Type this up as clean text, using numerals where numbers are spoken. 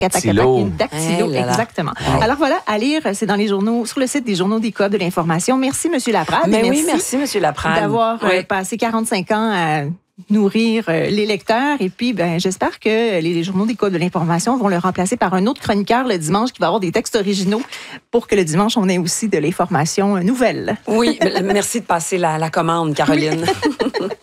Dactylo. Dactylo, Hey là là. exactement. Wow. Alors voilà, à lire, c'est dans les journaux, sur le site des journaux des Coop de l'information. Merci, M. Laprade. Mais et oui, merci, M. Laprade. d'avoir Oui. passé 45 ans à nourrir les lecteurs. Et puis, j'espère que les journaux des Coop de l'information vont le remplacer par un autre chroniqueur le dimanche qui va avoir des textes originaux pour que le dimanche, on ait aussi de l'information nouvelle. Oui, merci de passer la commande, Caroline.